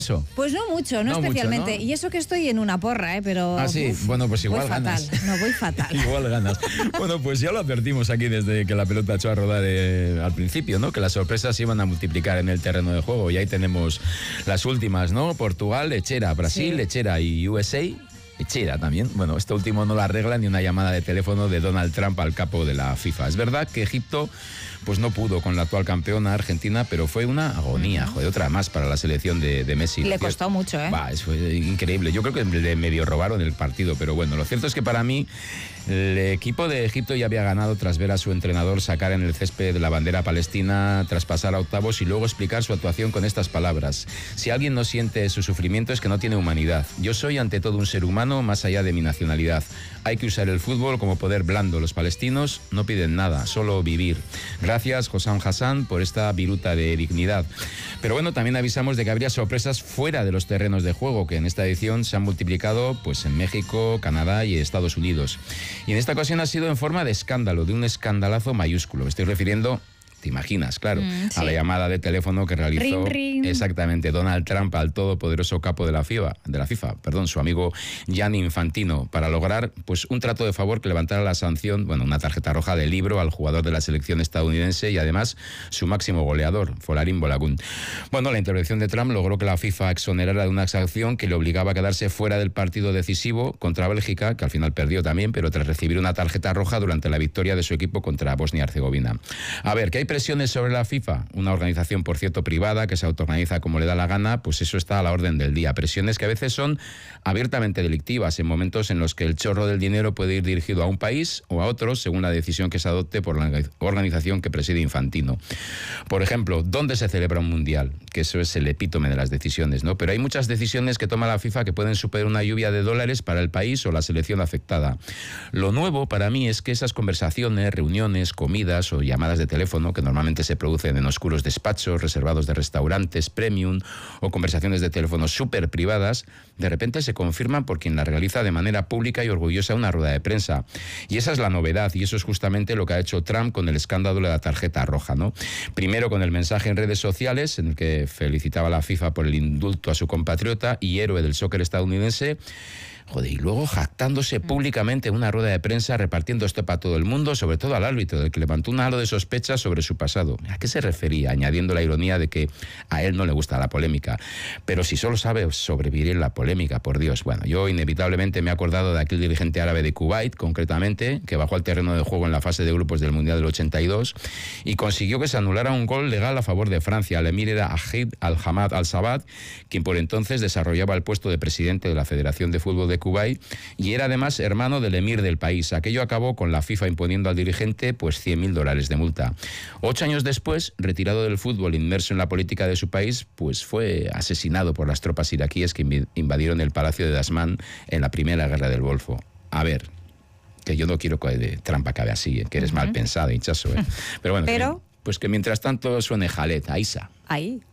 Eso. Pues no mucho, no especialmente. Mucho, ¿no? Y eso que estoy en una porra, pero... Ah, sí, bueno, pues igual ganas. Voy fatal. Igual ganas. Bueno, pues ya lo advertimos aquí desde que la pelota echó a rodar al principio, ¿no? Que las sorpresas se iban a multiplicar en el terreno de juego. Y ahí tenemos las últimas, ¿no? Portugal, lechera. Brasil, lechera. Y USA, lechera también. Bueno, esto último no lo arregla ni una llamada de teléfono de Donald Trump al capo de la FIFA. Es verdad que Egipto pues no pudo con la actual campeona Argentina, pero fue una agonía, joder, otra más para la selección de Messi. Le costó mucho, ¿eh? Fue increíble. Yo creo que le medio robaron el partido, pero bueno, lo cierto es que para mí el equipo de Egipto ya había ganado tras ver a su entrenador sacar en el césped la bandera palestina, tras pasar a octavos y luego explicar su actuación con estas palabras: si alguien no siente su sufrimiento es que no tiene humanidad. Yo soy ante todo un ser humano más allá de mi nacionalidad. Hay que usar el fútbol como poder blando. Los palestinos no piden nada, solo vivir. Gracias, Hossam Hassan, por esta viruta de dignidad. Pero bueno, también avisamos de que habría sorpresas fuera de los terrenos de juego, que en esta edición se han multiplicado pues en México, Canadá y Estados Unidos. Y en esta ocasión ha sido en forma de escándalo, de un escandalazo mayúsculo. Me estoy refiriendo... Te imaginas, claro, a la llamada de teléfono que realizó exactamente Donald Trump al todopoderoso capo de la FIFA, su amigo Gianni Infantino, para lograr pues un trato de favor que levantara la sanción, bueno, una tarjeta roja de libro al jugador de la selección estadounidense y además su máximo goleador, Folarin Bolagun. Bueno, la intervención de Trump logró que la FIFA exonerara de una sanción que le obligaba a quedarse fuera del partido decisivo contra Bélgica, que al final perdió también, pero tras recibir una tarjeta roja durante la victoria de su equipo contra Bosnia-Herzegovina. A ver, ¿qué hay presiones sobre la FIFA? Una organización, por cierto, privada, que se autoorganiza como le da la gana, pues eso está a la orden del día. Presiones que a veces son abiertamente delictivas, en momentos en los que el chorro del dinero puede ir dirigido a un país o a otro, según la decisión que se adopte por la organización que preside Infantino. Por ejemplo, ¿dónde se celebra un mundial? Que eso es el epítome de las decisiones, ¿no? Pero hay muchas decisiones que toma la FIFA que pueden superar una lluvia de dólares para el país o la selección afectada. Lo nuevo para mí es que esas conversaciones, reuniones, comidas o llamadas de teléfono que normalmente se producen en oscuros despachos reservados de restaurantes premium o conversaciones de teléfono súper privadas, de repente se confirman por quien las realiza de manera pública y orgullosa una rueda de prensa. Y esa es la novedad, y eso es justamente lo que ha hecho Trump con el escándalo de la tarjeta roja, ¿no? Primero con el mensaje en redes sociales en el que felicitaba a la FIFA por el indulto a su compatriota y héroe del soccer estadounidense. Joder, y luego jactándose públicamente en una rueda de prensa, repartiendo esto para todo el mundo, sobre todo al árbitro, del que levantó un halo de sospecha sobre su pasado. ¿A qué se refería? Añadiendo la ironía de que a él no le gusta la polémica. Pero si solo sabe sobrevivir en la polémica, por Dios. Bueno, yo inevitablemente me he acordado de aquel dirigente árabe de Kuwait, concretamente, que bajó al terreno de juego en la fase de grupos del Mundial del 82 y consiguió que se anulara un gol legal a favor de Francia. El emir era Ahmed Al-Hamad Al-Sabah, quien por entonces desarrollaba el puesto de presidente de la Federación de Fútbol de Kuwait y era además hermano del emir del país. Aquello acabó con la FIFA imponiendo al dirigente pues $100.000 de multa. 8 años después, retirado del fútbol, inmerso en la política de su país, pues fue asesinado por las tropas iraquíes que invadieron el palacio de Dasman en la primera guerra del Golfo. A ver, que yo no quiero que Trump acabe así, que eres mal pensado, hinchazo. Pero bueno, pues que mientras tanto suene Jalet, Aisa. Ahí.